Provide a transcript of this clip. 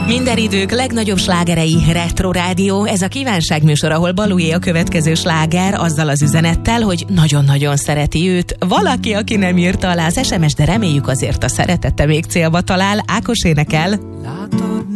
Minden idők legnagyobb slágerei Retro Rádió. Ez a kívánságműsor, ahol Balujé a következő sláger azzal az üzenettel, hogy nagyon-nagyon szereti őt. Valaki, aki nem írta alá az SMS, de reméljük azért a szeretete még célba talál. Ákos énekel. Látod,